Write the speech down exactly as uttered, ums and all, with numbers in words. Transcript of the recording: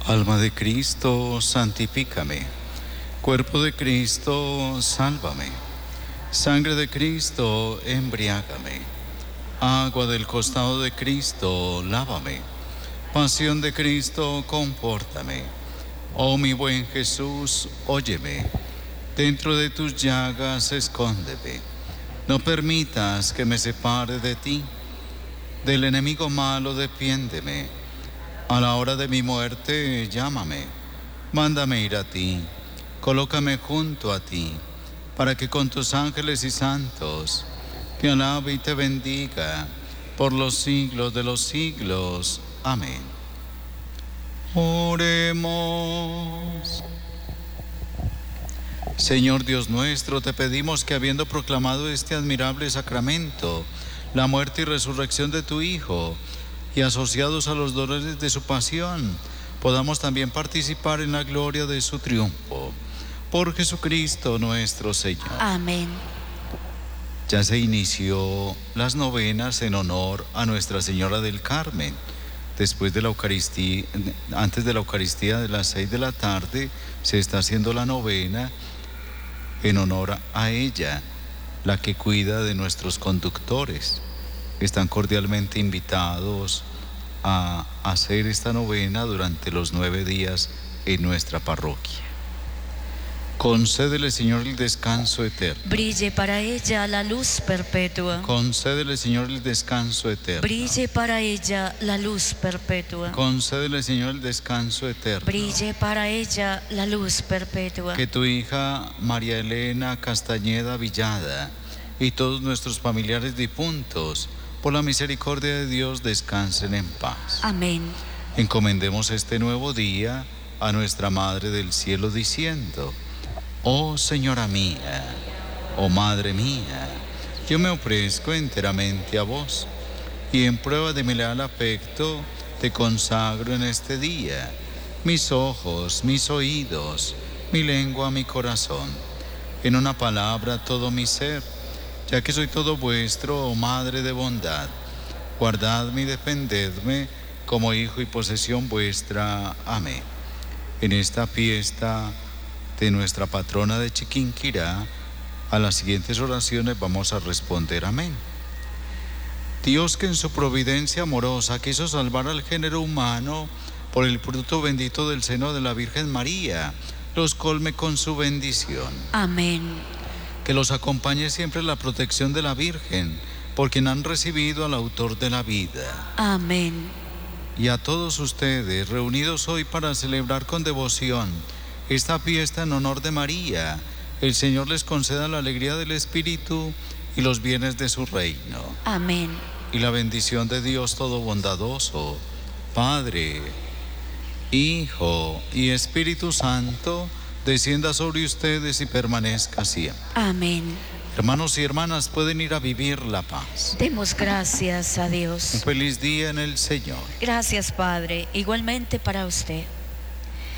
Alma de Cristo, santifícame. Cuerpo de Cristo, sálvame. Sangre de Cristo, embriágame. Agua del costado de Cristo, lávame. Pasión de Cristo, confórtame. Oh mi buen Jesús, óyeme. Dentro de tus llagas, escóndeme. No permitas que me separe de ti. Del enemigo malo, defiéndeme. A la hora de mi muerte, llámame. Mándame ir a ti. Colócame junto a ti, para que con tus ángeles y santos te alabe y te bendiga por los siglos de los siglos. Amén. Oremos. Señor Dios nuestro, te pedimos que habiendo proclamado este admirable sacramento, la muerte y resurrección de tu Hijo, y asociados a los dolores de su pasión, podamos también participar en la gloria de su triunfo. Por Jesucristo nuestro Señor. Amén. Ya se inició las novenas en honor a Nuestra Señora del Carmen. Después de la Eucaristía, antes de la Eucaristía de las seis de la tarde, se está haciendo la novena en honor a ella, la que cuida de nuestros conductores. Están cordialmente invitados a hacer esta novena durante los nueve días en nuestra parroquia. Concédele, Señor, el descanso eterno. Brille para ella la luz perpetua. Concédele, Señor, el descanso eterno. Brille para ella la luz perpetua. Concédele, Señor, el descanso eterno. Brille para ella la luz perpetua. Que tu hija María Elena Castañeda Villada y todos nuestros familiares difuntos, por la misericordia de Dios, descansen en paz. Amén. Encomendemos este nuevo día a nuestra Madre del Cielo diciendo: oh Señora mía, oh Madre mía, yo me ofrezco enteramente a vos, y en prueba de mi leal afecto te consagro en este día mis ojos, mis oídos, mi lengua, mi corazón, en una palabra todo mi ser, ya que soy todo vuestro, oh Madre de bondad. Guardadme y defendedme como hijo y posesión vuestra. Amén. En esta fiesta de nuestra patrona de Chiquinquirá, a las siguientes oraciones vamos a responder amén. Dios, que en su providencia amorosa quiso salvar al género humano por el fruto bendito del seno de la Virgen María, los colme con su bendición. Amén. Que los acompañe siempre la protección de la Virgen, por quien han recibido al autor de la vida. Amén. Y a todos ustedes, reunidos hoy para celebrar con devoción esta fiesta en honor de María, el Señor les conceda la alegría del Espíritu y los bienes de su reino. Amén. Y la bendición de Dios todo bondadoso, Padre, Hijo y Espíritu Santo, descienda sobre ustedes y permanezca siempre. Amén. Hermanos y hermanas, pueden ir a vivir la paz. Demos gracias a Dios. Un feliz día en el Señor. Gracias, Padre. Igualmente para usted.